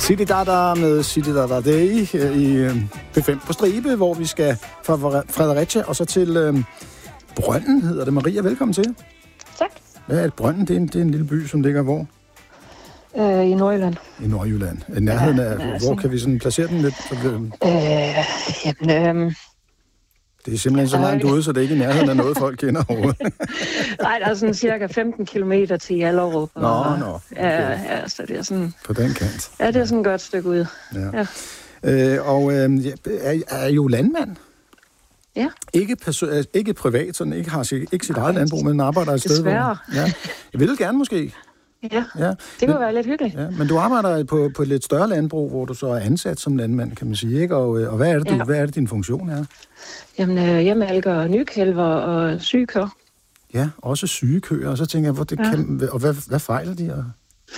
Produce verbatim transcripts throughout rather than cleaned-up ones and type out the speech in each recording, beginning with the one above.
City Dada med City Dada Day i P fem på stribe, hvor vi skal fra Fredericia og så til øh, Brønden, hedder det. Maria, velkommen til. Tak. Hvad er et Brønden? Det er en, det er en lille by, som ligger hvor? Øh, I Nordjylland. I Nordjylland. I nærheden af, ja, hvor sådan... kan vi sådan placere den lidt? Øh, jamen, øh... Det er simpelthen så langt ude, så det er ikke i nærheden af noget, folk kender overhovedet. Nej, der er sådan cirka femten kilometer til Hjallerup. Nå, og, nå. Okay. Ja, ja, så det er sådan... På den kant. Ja, det er sådan et godt stykke ud. Ja. Ja. Øh, og øh, er, er jo landmand. Ja. Ikke, perso- ikke privat, sådan ikke har sig, ikke sit eget landbrug, men arbejder et sted, hvor... Ja. Jeg vil gerne måske. Ja, ja. Det kunne men, være lidt hyggeligt. Ja, men du arbejder på, på et lidt større landbrug, hvor du så er ansat som landmand, kan man sige, ikke? Og, og hvad er det, du, ja. hvad er det din funktion er? Jamen, jeg malker nykælver og syge køer. Ja, også syge køer, og så tænker jeg, hvor det ja. kan, og hvad, hvad fejler de? Og...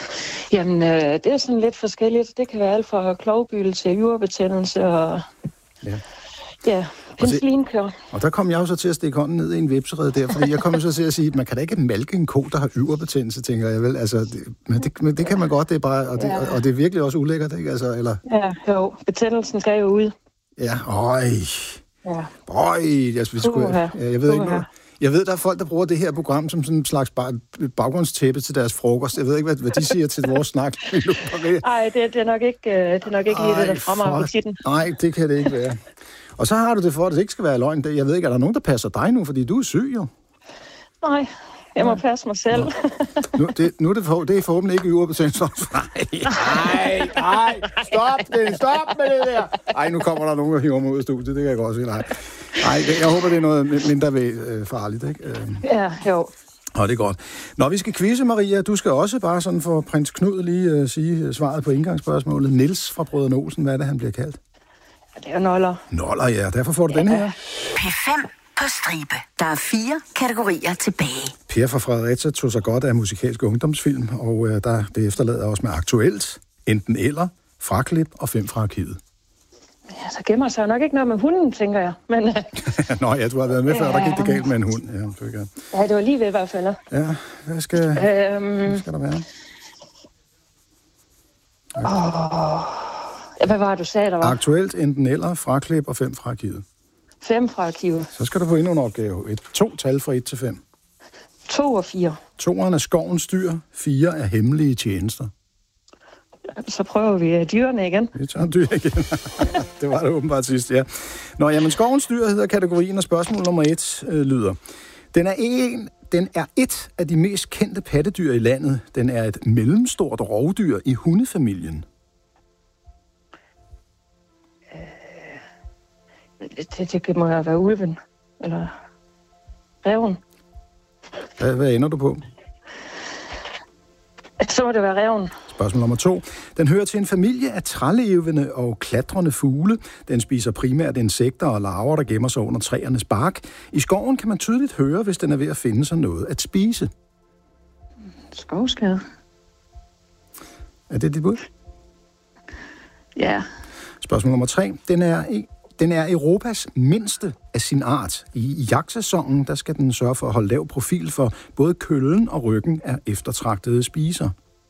Jamen, det er sådan lidt forskelligt. Det kan være alt fra klovbyld til jurebetændelse og... Ja. Ja, penicillinkøer. Og der kom jeg jo så til at stikke hånden ned i en vipserede der, fordi jeg kom så til at sige, at man kan da ikke malke en ko, der har yverbetændelse, tænker jeg vel. Altså, det, men, det, men det kan man godt, det er bare, og det, ja. og det er virkelig også ulækkert, ikke? Altså, eller... Ja, jo, betændelsen skal jo ud. Ja, øj. Ja. Øj, jeg, skulle, jeg, jeg ved ikke noget. Jeg ved, der er folk, der bruger det her program som sådan en slags baggrundstæppe til deres frokost. Jeg ved ikke, hvad, hvad de siger til vores snak. Nej, det, det er nok ikke, det er nok ikke lige det, der fremmer appetitten. Nej, det kan det ikke være. Og så har du det for, at det ikke skal være løgn. Jeg ved ikke, er der nogen, der passer dig nu, fordi du er syg jo? Nej, jeg må passe mig selv. nu, det, nu er det, for, det er forhåbentlig ikke yverbetændelse. Nej, nej, nej, stop det, stop med det der. Ej, nu kommer der nogen, der hiver mig ud af studiet, det kan jeg godt sige. Nej, nej jeg håber, det er noget mindre ved, farligt, ikke? Ja, jo. Og det er godt. Når vi skal quizze, Maria, du skal også bare sådan for prins Knud lige uh, sige svaret på indgangsspørgsmålet. Niels fra Brødrene Olsen, hvad er det, han bliver kaldt? Det er noller. Noller, ja. Derfor får du ja. den her. P fem på stribe. Der er fire kategorier tilbage. Per fra Fredericia tog sig godt af musikalske ungdomsfilm, og øh, der, det efterlader os med aktuelt, enten eller, fraklip og fem fra arkivet. Ja, så gemmer sig nok ikke noget med hunden, tænker jeg. Men, øh... Nå ja, du har været med før, ja. Der gik det galt med en hund. Ja, det, ja, det var lige ved i hvert fald. Ja, hvad skal, øhm... hvad skal der være? Okay. Oh. Hvad var det, du sagde, der var? Aktuelt, enten eller, fraklip og fem fra arkivet. Fem fra arkivet. Så skal du få endnu en opgave. Et, to tal fra et til fem. To og fire. Toeren er skovens dyr, fire er hemmelige tjenester. Så prøver vi dyrene igen. Vi tager dyr igen. Det var det åbenbart sidst, ja. Nå, jamen, skovens dyr hedder kategorien, og spørgsmål nummer et øh, lyder. Den er en... Den er et af de mest kendte pattedyr i landet. Den er et mellemstort rovdyr i hundefamilien. Det, det må være ulven, eller ræven. Hvad, hvad ender du på? Så må det være ræven. Spørgsmål nummer to. Den hører til en familie af trælevende og klatrende fugle. Den spiser primært insekter og larver, der gemmer sig under træernes bark. I skoven kan man tydeligt høre, hvis den er ved at finde sig noget at spise. Skovskade. Er det dit bud? Ja. Spørgsmål nummer tre. Den er i Den er Europas mindste af sin art. I jagtsæsonen, der skal den sørge for at holde lav profil, for både køllen og ryggen er eftertragtede spiser.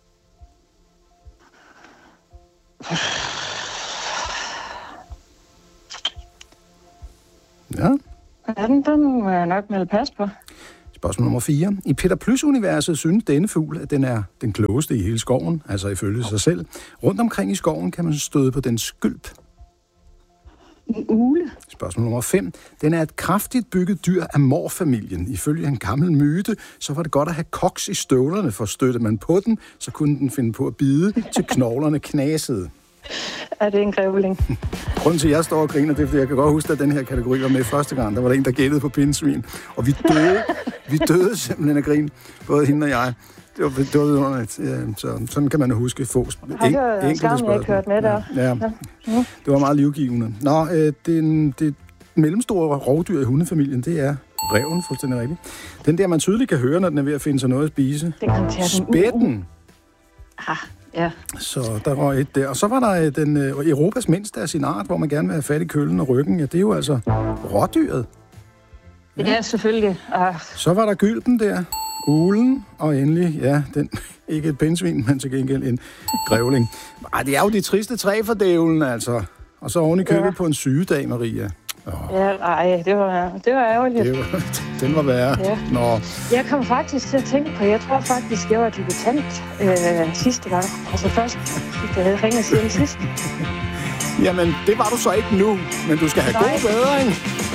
Ja. Ja, den, den må jeg nok melde pas på. Spørgsmål nummer fire. I Peter Plys-universet synes denne fugl, at den er den klogeste i hele skoven, altså ifølge sig selv. Rundt omkring i skoven kan man støde på den skylp. En ugle. Spørgsmål nummer fem. Den er et kraftigt bygget dyr af morfamilien. Ifølge en gammel myte, så var det godt at have koks i støvlerne, for støttede man på den, så kunne den finde på at bide, til knoglerne knasede. Er det en grævling? Grunden til, at jeg står og griner, det er, fordi jeg kan godt huske, at den her kategori var med første gang. Der var der en, der gættede på pindsvin, og vi døde, vi døde simpelthen af grin, både hende og jeg. Det var, det var vidunderligt. Ja, så sådan kan man jo huske få ja, det var en skam, jeg kørte med der. Ja, ja. Ja. Det var meget livgivende. Nå, øh, det, det mellemstore rovdyr i hundefamilien, det er ræven, fuldstændig rigtigt. Den der, man tydeligt kan høre, når den er ved at finde sig noget at spise. Spætten. Ah, ja. Så der var et der. Og så var der den øh, Europas mindste af sin art, hvor man gerne vil have fat i køllen og ryggen. Ja, det er jo altså rådyret. Ja, ja selvfølgelig. Ah. Så var der gylpen der. Ulen, og endelig, ja, den, ikke et pindsvin, men til gengæld en grævling. Ej, det er jo de triste træ for dævlen, altså. Og så oven i købet ja. på en sygedag, Maria. Oh. Ja, ej, det var, det var ærgerligt. Det var, den var værre. Ja. Nå. Jeg kom faktisk til at tænke på, jeg tror faktisk, jeg var debutant øh, sidste gang. Altså først, jeg havde ringet siden sidst. Jamen, det var du så ikke nu, men du skal have Nej. god bedring.